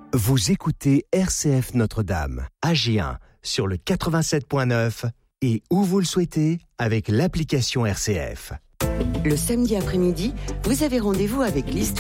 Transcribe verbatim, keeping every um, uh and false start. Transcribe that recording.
Vous écoutez R C F Notre-Dame, à Gien, sur le quatre-vingt-sept point neuf et où vous le souhaitez avec l'application R C F. Le samedi après-midi, vous avez rendez-vous avec l'histoire